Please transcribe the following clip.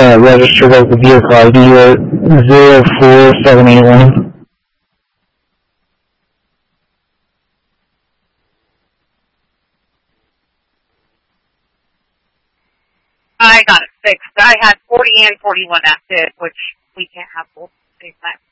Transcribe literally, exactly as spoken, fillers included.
uh, registered as the vehicle I D at zero four seven eight one. I got it fixed. I had forty and forty-one active, which we can't have both at the same time.